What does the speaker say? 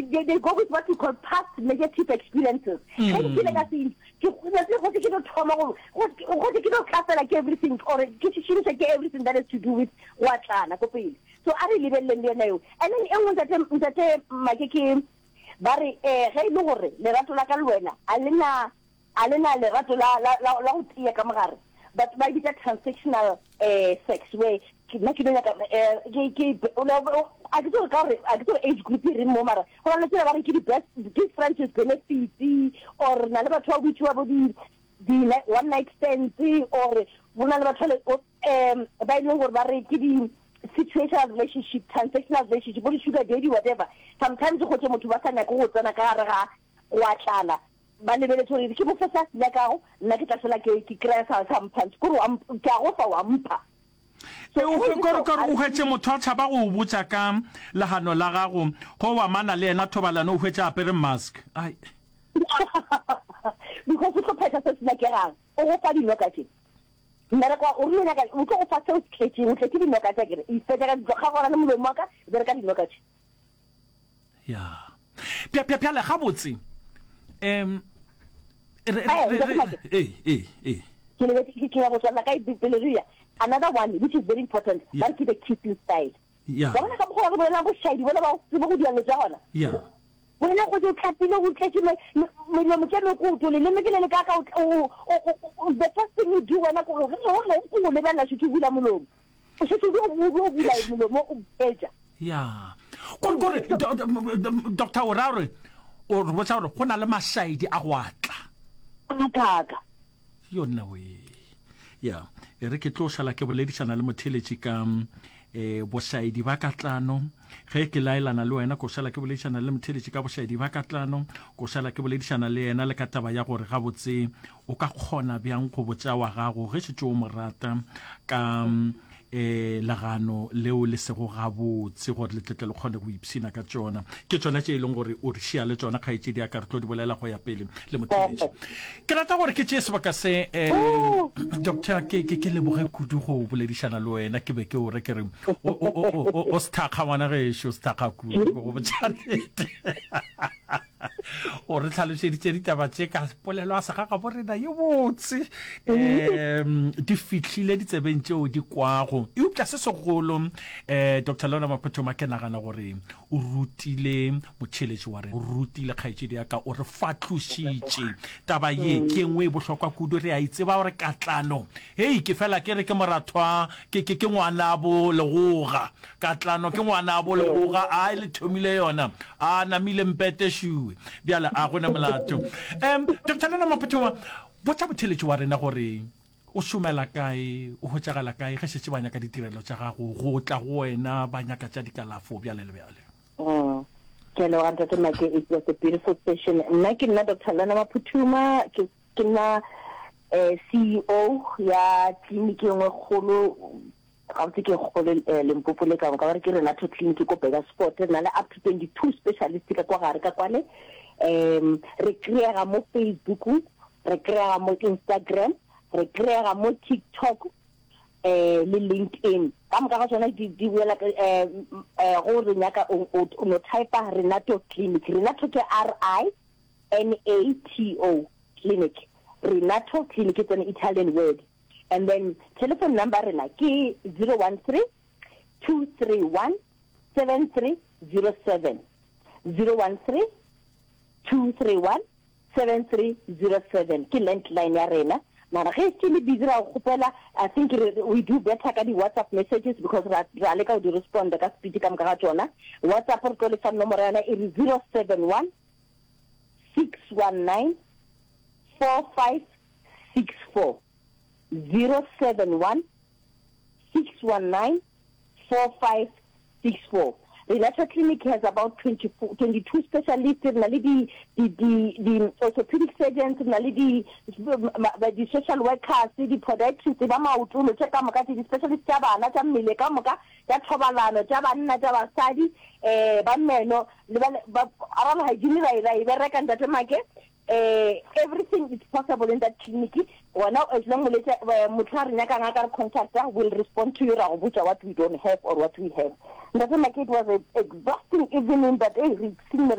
they go with what we call past negative experiences. And feel like I think like everything or like everything that has to do with what so I really and then that my bare ge le gore le rato la ka lwena alena le rato la go tia ka mogare but by the transactional sex where I get age group re mo mara go na tsela ba re ke di best different benefits or na le batho which wa bodi di one night stands or bona le batho ba ile gore ba re ke di situational relationship, transactional relationship, what sugar daddy, whatever. Sometimes you go to Motubasana go to Nakara, Wachana. Manipulatory, the Kimofasa, Nakao, Nakita Krasa, sometimes go Ampa. So, Motocha Baru, Wuchakam, Lahano Lagarum, Hoa Mana Lena Tobalano, which are per mask. Because it's a person like around. Oh, what do you look at it? Mereka urus nak untuk pasal kecil nak kata kira. Istilah orang orang maka mereka di lokasi. Ya, pia le khabutsi. Another one which is very important. That's the kissing style. Yeah. Yeah. When I go to Capino, we catch the first thing you do when I go yeah. Dr. Oraure, or what's out of Honalama side, Awatla. You know, yeah. Erike Tosha like a lady and a motility bosaidi ba katlano ge ke laela na le wena go sala ke boledišana le motheletši ka bosaidi ba katlano go sala ke boledišana le ena le ka taba ya gore ga botse o ka kgona bjang go botsa wa gago ge se tšo mo rata ka lagano leo le se go gabotse gore le tletle le kgone go ipsina ka tsona ke tsona tše e leng gore o re šia le tsona kgaetšedi ya ka re tlo di bolela go ya pele le motheletši ke rata gore ke tšee sebaka se doctor ke leboge kudu go boledišana le wena ke be ke o re ke re o sthakga ngwana gešo sthakga kudu go botšhanete o re tlhalošeditše ditaba tše ka polelo a sega ga borena ye botse di fitlhile ditsebeng tšeo di kwago eupša se segolo Dr. Lona Maphothoma ke nagana gore o rutile motšheletši wa re o rutile kgaetšedi ya ka o re fatlošitše taba ye ke engwe e bohlokwa kudu re a itseba gore katlano hei ke fela ke re ke morathwa ke ngwana bo legoga katlano ke ngwana bo legoga a le thomile yona a namile mpete shuwe bjala a gona molato Dr. Lona Maphothoma botša motšheletši wa rena gore o šomela kae o hotšagala kae ge šetše ba nyaka ditirelo tša gago go tla go wena ba nyaka tša dikalafo bjale le bjale ke lo rata make it was a beautiful session nna ke nna Dr. Lona Maphothoma ke nna CEO ya clinic engwe kgolo ga ke kgolo Limpopo le ka gore ke rena to clinic ko Bega Sport na le up to 22 specialists ka kwa gare ka kwale re krea mo Facebook re krea mo Instagram re krea mo TikTok le LinkedIn ka mo ka tsona di buela go re nyaka o no type Renato Clinic Renato ke RINATO Clinic Renato Clinic is an Italian word and then telephone number rena ke 013 231 7307 013 231 7307 ke landline ya rena mara ge se le busy ra go gopela I think we do better ka di WhatsApp messages because ra le ka di respond ka speed ka mga tsona WhatsApp re go le fa nomoro yana e 071 619 4564 071 619 4564 Renato Clinic has about 22 specialists, the orthopedic surgeons, the social workers, the podiatrists, the specialists, everything is possible in that clinic. Now, as long as contact will respond to you what we don't have or what we have. Doesn't make it was exhausting evening, but